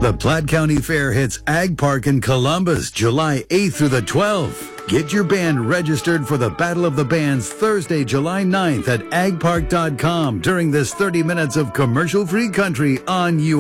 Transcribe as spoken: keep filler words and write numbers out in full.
The Platte County Fair hits Ag Park in Columbus, July eighth through the twelfth. Get your band registered for the Battle of the Bands Thursday, July ninth at ag park dot com during this thirty minutes of commercial-free country on U S